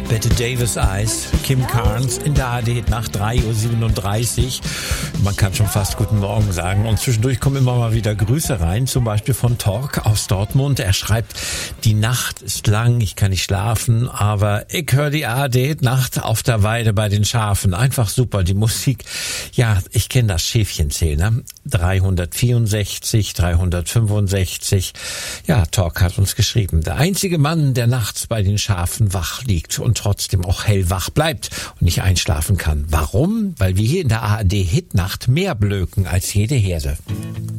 Bette Davis Eyes, Kim Carnes in der ARD nach 3:37 Uhr. Man kann schon fast guten Morgen sagen. Und zwischendurch kommen immer mal wieder Grüße rein, zum Beispiel von Tork aus Dortmund. Er schreibt, die Nacht ist lang, ich kann nicht schlafen, aber ich höre die ARD Nacht auf der Weide bei den Schafen. Einfach super, die Musik. Ja, ich kenne das Schäfchenzählen, 364, 365. Ja, Tork hat uns geschrieben, der einzige Mann, der nachts bei den Schafen wach liegt und trotzdem auch hellwach bleibt und nicht einschlafen kann. Warum? Weil wir hier in der ARD Hitnacht mehr blöken als jede Herde.